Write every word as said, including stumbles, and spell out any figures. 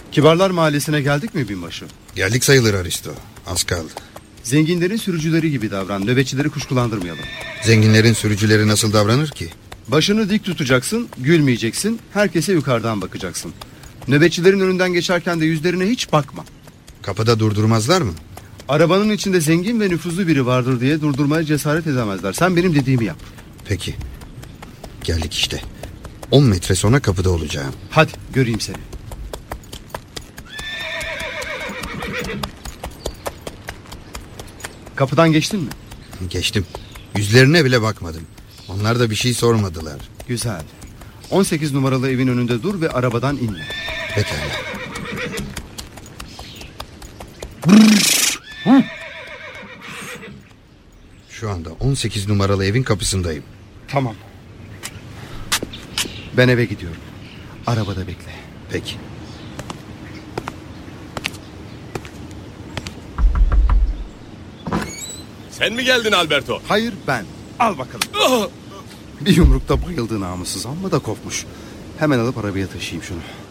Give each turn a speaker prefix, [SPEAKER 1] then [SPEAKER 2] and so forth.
[SPEAKER 1] Kibarlar Mahallesi'ne geldik mi binbaşı?
[SPEAKER 2] Geldik sayılır Aristo. Az kaldı.
[SPEAKER 1] Zenginlerin sürücüleri gibi davran. Nöbetçileri kuşkulandırmayalım.
[SPEAKER 2] Zenginlerin sürücüleri nasıl davranır ki?
[SPEAKER 1] Başını dik tutacaksın, gülmeyeceksin. Herkese yukarıdan bakacaksın. Nöbetçilerin önünden geçerken de yüzlerine hiç bakma.
[SPEAKER 2] Kapıda durdurmazlar mı?
[SPEAKER 1] Arabanın içinde zengin ve nüfuzlu biri vardır diye durdurmaya cesaret edemezler. Sen benim dediğimi yap.
[SPEAKER 2] Peki. Geldik işte. On metre sonra kapıda olacağım.
[SPEAKER 1] Hadi göreyim seni. Kapıdan geçtin mi?
[SPEAKER 2] Geçtim. Yüzlerine bile bakmadım. Onlar da bir şey sormadılar.
[SPEAKER 1] Güzel. on sekiz numaralı evin önünde dur ve arabadan inme.
[SPEAKER 2] Pekala. Şu anda on sekiz numaralı evin kapısındayım.
[SPEAKER 1] Tamam. Ben eve gidiyorum. Arabada bekle.
[SPEAKER 2] Peki.
[SPEAKER 3] Sen mi geldin Alberto?
[SPEAKER 1] Hayır, ben. Al bakalım. Bir yumrukta bayıldı namussuz, amma da kopmuş. Hemen alıp arabaya taşıyayım şunu.